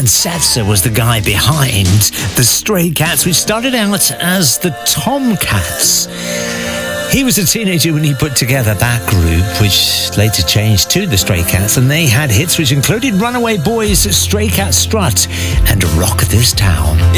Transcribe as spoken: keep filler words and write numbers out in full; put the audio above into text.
Setzer was the guy behind the Stray Cats, which started out as the Tomcats. He was a teenager when he put together that group, which later changed to the Stray Cats, and they had hits which included Runaway Boys, Stray Cat Strut, and Rock This Town.